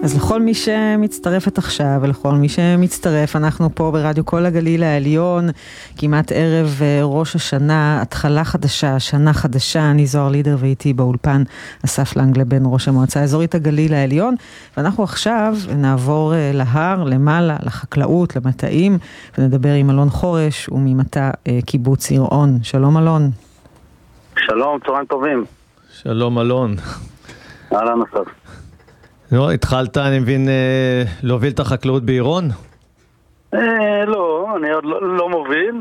אז לכל מי שמצטרפת עכשיו ולכל מי שמצטרף, אנחנו פה ברדיו כל הגליל העליון, כמעט ערב ראש השנה, התחלה חדשה, שנה חדשה. אני זוהר לידר ואיתי באולפן אסף לנגלבן, ראש המועצה האזורית הגליל העליון, ואנחנו עכשיו נעבור להר, למעלה, לחקלאות, למטעים, ונדבר עם אלון חורש וממטע קיבוץ יראון. שלום אלון. שלום, צהריים טובים. שלום אלון. אהלן אסף. לא, התחלת, אני מבין, להוביל את החקלאות בירון? לא, אני עוד לא מוביל.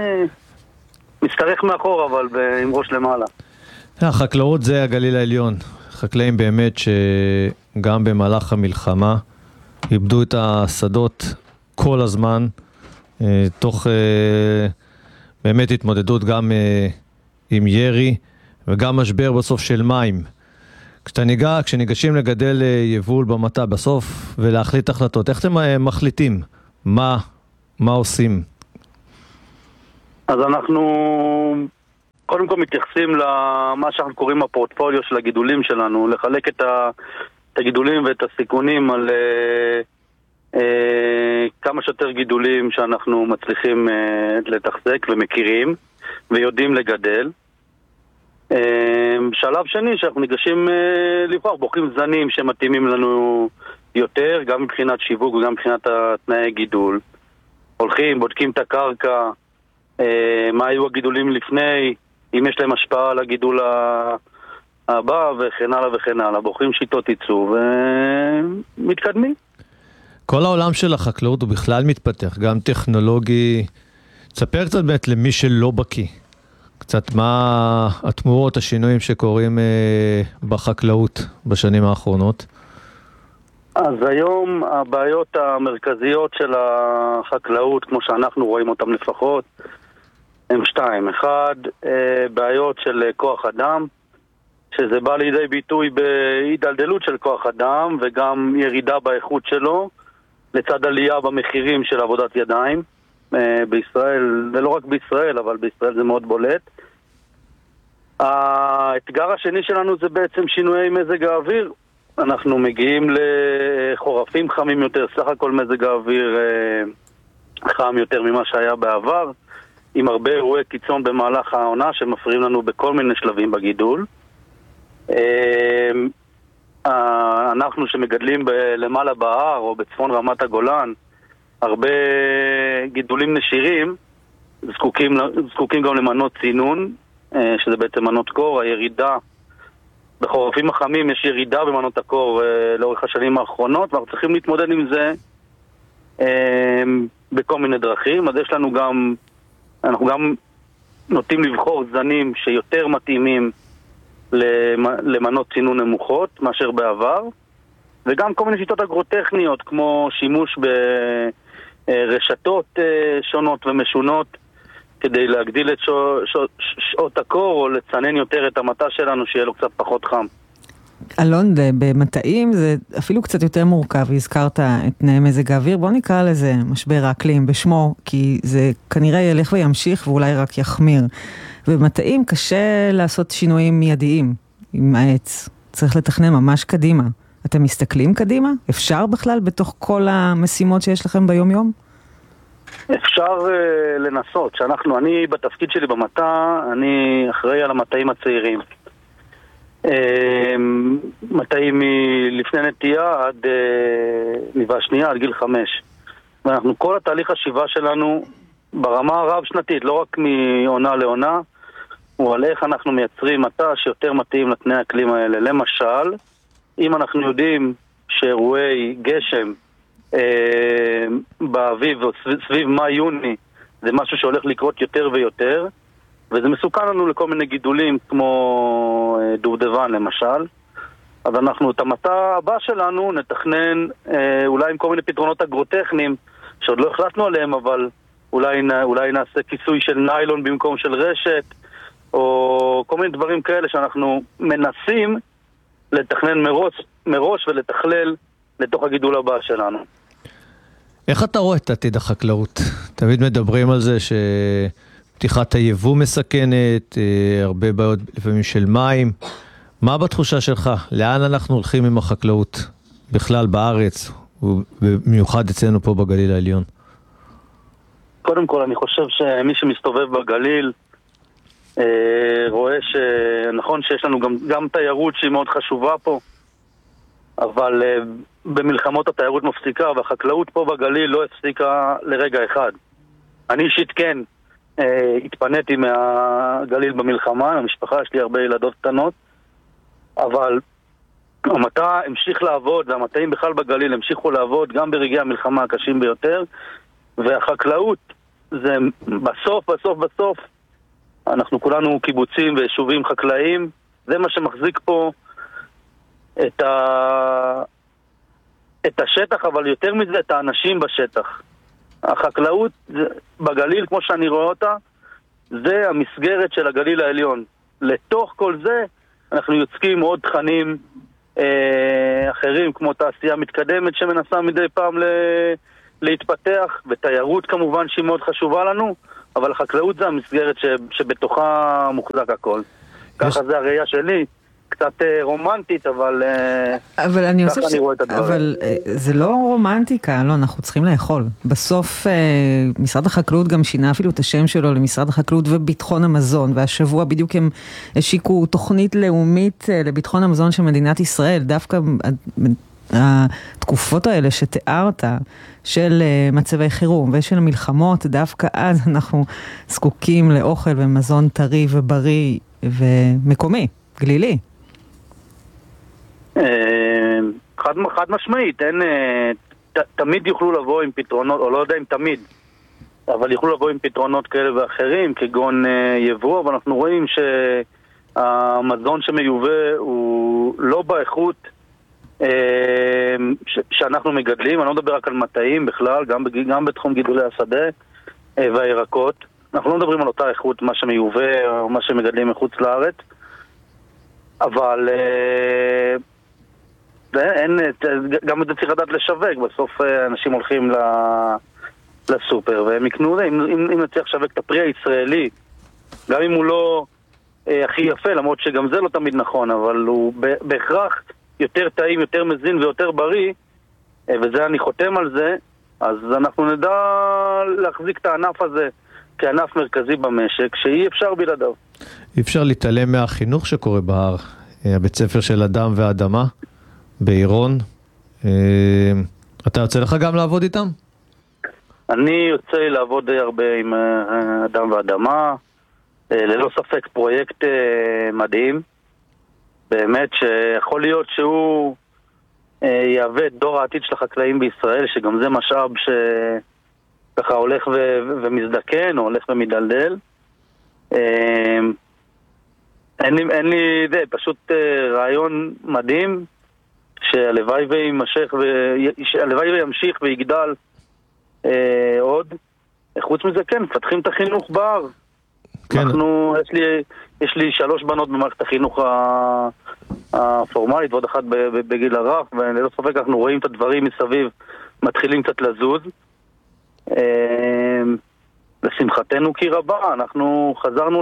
משתרך מאחור, אבל עם ראש למעלה. החקלאות זה הגליל העליון. חקלאים באמת שגם במהלך המלחמה איבדו את השדות כל הזמן, תוך באמת התמודדות גם עם ירי וגם משבר בסוף של מים. כשניגשים לגדל יבול במטע בסוף ולהחליט החלטות, איך אתם מחליטים? מה עושים? אז אנחנו קודם כל מתייחסים למה שאנחנו קוראים הפורטפוליו של הגידולים שלנו, לחלק את הגידולים ואת הסיכונים על כמה שיותר גידולים שאנחנו מצליחים לתחזק ומכירים ויודעים לגדל. שלב שני שאנחנו ניגשים לבחור, בוחרים זנים שמתאימים לנו יותר, גם מבחינת שיווק וגם מבחינת תנאי גידול. הולכים, בודקים את הקרקע, מה היו הגידולים לפני, אם יש להם השפעה על הגידול הבא וכן הלאה וכן הלאה. בוחרים שיטות ייצור ומתקדמים. כל העולם של החקלאות הוא בכלל מתפתח, גם טכנולוגי. תספר קצת באמת למי שלא בקיא. קצת מה התמורות, השינויים שקורים בחקלאות בשנים האחרונות? אז היום הבעיות המרכזיות של החקלאות, כמו שאנחנו רואים אותם לפחות, הם שתיים. אחד, בעיות של כוח אדם, שזה בא לידי ביטוי בהידלדלות של כוח אדם וגם ירידה באיכות שלו, לצד עלייה במחירים של עבודת ידיים. בישראל, ולא רק בישראל, אבל בישראל זה מאוד בולט. האתגר השני שלנו זה בעצם שינויי מזג האוויר. אנחנו מגיעים לחורפים חמים יותר, סך הכל מזג האוויר חם יותר ממה שהיה בעבר, עם הרבה אירועי קיצון במהלך העונה שמפריעים לנו בכל מיני שלבים בגידול. אנחנו שמגדלים למעלה בהר או בצפון רמת הגולן, הרבה גידולים נשירים זקוקים גם למנות צינון, שזה בעצם מנות קור. הירידה בחורפים החמים, יש ירידה במנות הקור לאורך השנים האחרונות, ואנחנו צריכים להתמודד עם זה בכל מיני דרכים. אז יש לנו אנחנו גם נוטים לבחור זנים שיותר מתאימים למנות צינון נמוכות מאשר בעבר, וגם כל מיני שיטות אגרוטכניות כמו שימוש ברשתות שונות ומשונות כדי להגדיל את שעות הקור או לצנן יותר את המטע שלנו שיהיה לו קצת פחות חם. אלון, במטעים זה אפילו קצת יותר מורכב, הזכרת את תנאי מזג האוויר, בוא נקרא לזה משבר האקלים בשמו, כי זה כנראה ילך וימשיך ואולי רק יחמיר. ובמטעים קשה לעשות שינויים מיידיים עם העץ, צריך לתכנן ממש קדימה. אתם מסתכלים קדימה? אפשר בכלל בתוך כל המשימות שיש לכם ביום יום? אפשר לנסות. אני בתפקיד שלי במטע, אני אחראי על המטעים הצעירים. מטעים מלפני נטייה עד ניבה שנייה, עד גיל 5. ואנחנו, כל התהליך השיבה שלנו ברמה הרב שנתית, לא רק מעונה לעונה, הוא על איך אנחנו מייצרים מטע שיותר מתאים לתנאי האקלים האלה. למשל, אם אנחנו יודעים שאירועי גשם באביב או סביב מאי-יוני זה משהו שהולך לקרות יותר ויותר, וזה מסוכן לנו לכל מיני גידולים כמו דובדבן למשל, אז אנחנו את המטע הבא שלנו נתכנן אולי עם כל מיני פתרונות אגרוטכניים שעוד לא החלטנו עליהם, אבל אולי נעשה כיסוי של ניילון במקום של רשת, או כל מיני דברים כאלה שאנחנו מנסים לתכנן מראש ולתכלל לתוך הגידול הבא שלנו. איך אתה רואה את עתיד החקלאות? תמיד מדברים על זה שפתיחת היבוא מסכנת, הרבה בעיות לפעמים של מים. מה בתחושה שלך? לאן אנחנו הולכים עם החקלאות? בכלל בארץ, ובמיוחד אצלנו פה בגליל העליון? קודם כל, אני חושב שמי שמסתובב בגליל רואה שנכון שיש לנו גם תיירות שהיא מאוד חשובה פה, אבל במלחמות התיירות מפסיקה, והחקלאות פה בגליל לא הפסיקה לרגע אחד. אני אישית כן התפניתי מהגליל במלחמה, המשפחה, יש לי הרבה ילדות קטנות, אבל המטע המשיך לעבוד, והמטעים בכלל בגליל המשיכו לעבוד גם ברגעי המלחמה הקשים ביותר, והחקלאות זה בסוף אנחנו כולנו קיבוצים ויישובים חקלאיים, זה מה שמחזיק פה את השטח, אבל יותר מזה את האנשים בשטח. החקלאות בגליל, כמו שאני רואה אותה, זה המסגרת של הגליל העליון. לתוך כל זה אנחנו יוצקים עוד תכנים אחרים, כמו תעשייה מתקדמת שמנסה מדי פעם להתפתח, ותיירות כמובן שהיא מאוד חשובה לנו, אבל החקלאות זה המסגרת שבתוכה מוחזק הכל. ככה זה הראייה שלי, קצת רומנטית, אבל ככה אני רואה את הדברים. אבל זה לא רומנטיקה, לא, אנחנו צריכים לאכול. בסוף משרד החקלאות גם שינה אפילו את השם שלו למשרד החקלאות וביטחון המזון, והשבוע בדיוק הם השיקו תוכנית לאומית לביטחון המזון של מדינת ישראל, דווקא התקופות האלה שתיארת של מצבי חירום ושל מלחמות, דווקא אז אנחנו זקוקים לאוכל ומזון טרי ובריא ומקומי, גלילי. חד משמעית, תמיד יוכלו לבוא עם פתרונות, או לא יודע אם תמיד, אבל יוכלו לבוא עם פתרונות כאלה ואחרים, כגון יבוא, אבל אנחנו רואים שהמזון שמיובא הוא לא באיכות שאנחנו מגדלים. אני לא מדבר רק על מטעים בכלל, גם בתחום גידולי השדה והירקות. אנחנו לא מדברים על אותה איכות מה שמיובא או מה שמגדלים מחוץ לארץ, אבל גם את זה צריך לדעת לשווק. בסוף אנשים הולכים לסופר והם יקנו זה. אם נצליח לשווק את הפרי הישראלי, גם אם הוא לא הכי יפה, למרות שגם זה לא תמיד נכון, אבל הוא בהכרח יותר טעים, יותר מזין ויותר בריא, וזה אני חותם על זה, אז אנחנו נדע להחזיק את הענף הזה כענף מרכזי במשק, שאי אפשר בלעדיו. אי אפשר להתעלם מהחינוך שקורה בהר, הבית ספר של אדם ואדמה, בעירון. אתה יוצא לך גם לעבוד איתם? אני יוצא לעבוד הרבה עם אדם ואדמה, ללא ספק פרויקט מדהים, באמת שיכול להיות שהוא יהווה את דור העתיד של החקלאים בישראל, שגם זה משאב שככה הולך ומזדקן או הולך ומדלדל. אין לי זה, פשוט רעיון מדהים שהלוואי וימשיך ויגדל עוד. חוץ מזה כן, מפתחים את החינוך בהר. כן. יש לי 3 בנות במערכת החינוך הפורמלית ועוד אחת בגיל הרך, וללא ספק אנחנו רואים את הדברים מסביב מתחילים קצת לזוז. לשמחתנו כי רבה, אנחנו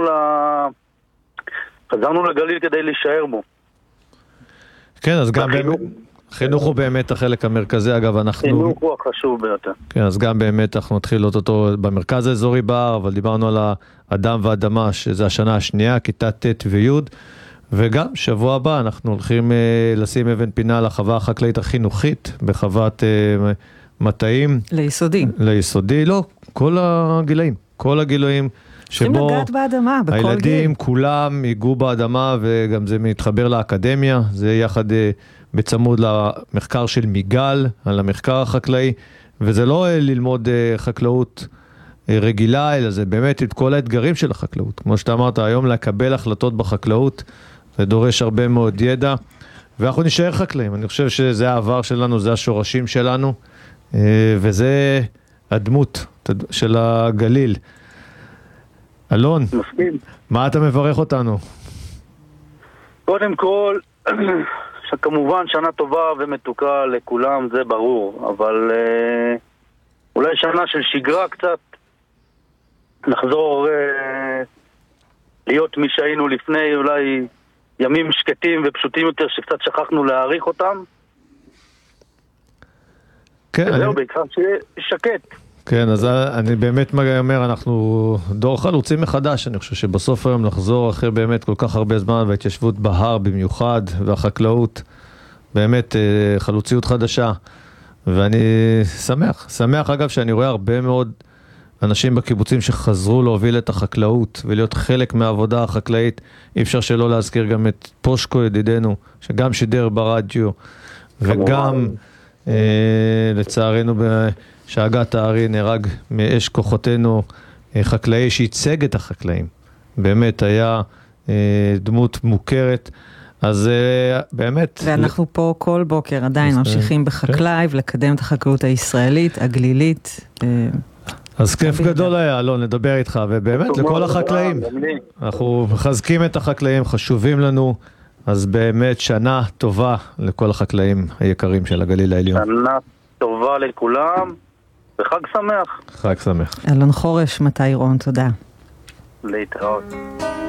חזרנו לגליל כדי להישאר בו. כן, אז גם חינוך הוא באמת החלק המרכזי, אגב, חינוך הוא החשוב ביותר. כן, אז גם באמת אנחנו נתחיל לראות אותו במרכז האזורי בהר, אבל דיברנו על האדם ואדמה, שזה השנה השנייה, כיתה ט' וי', וגם שבוע הבא אנחנו הולכים לשים אבן פינה לחווה החקלאית החינוכית, בחוות מטעים. ליסודי, לא, כל הגילאים. צריכים לגעת באדמה, בכל גיל. הילדים כולם ייגעו באדמה, וגם זה מתחבר לאקדמיה, זה יחד בצמוד למחקר של מיגל, על המחקר החקלאי, וזה לא ללמוד חקלאות רגילה, אלא זה באמת את כל האתגרים של החקלאות. כמו שאתה אמרת, היום לקבל החלטות בחקלאות, זה דורש הרבה מאוד ידע, ואנחנו נשאר חקלאים. אני חושב שזה העבר שלנו, זה השורשים שלנו, וזה הדמות של הגליל. אלון, מה אתה מברך אותנו? קודם כל, כמובן שנה טובה ומתוקה לכולם, זה ברור, אבל אולי שנה של שגרה קצת, נחזור להיות מי שהיינו לפני, אולי ימים שקטים ופשוטים יותר שקצת שכחנו להעריך אותם, כן, וזהו, בעיקר שיהיה שקט. כן, אז אני באמת אומר, אנחנו דור חלוצים מחדש, אני חושב שבסוף היום לחזור אחרי באמת כל כך הרבה זמן, וההתיישבות בהר במיוחד, והחקלאות, באמת חלוציות חדשה, ואני שמח אגב שאני רואה הרבה מאוד אנשים בקיבוצים שחזרו להוביל את החקלאות, ולהיות חלק מהעבודה החקלאית. אי אפשר שלא להזכיר גם את פושקו ידידנו, שגם שידר ברדיו, וגם לצערנו שהגת הארי נהרג מאש כוחותינו, חקלאי שייצג את החקלאים. באמת היה דמות מוכרת, אז באמת... ואנחנו פה כל בוקר עדיין ממשיכים בחקלאי, ולקדם את החקלאות הישראלית, הגלילית. אז כיף גדול היה, אלון, לדבר איתך, ובאמת לכל החקלאים. אנחנו מחזקים את החקלאים, חשובים לנו, אז באמת שנה טובה לכל החקלאים היקרים של הגליל העליון. שנה טובה לכולם, וחג שמח. חג שמח. אלון חורש, מתי רון, תודה. להתראות.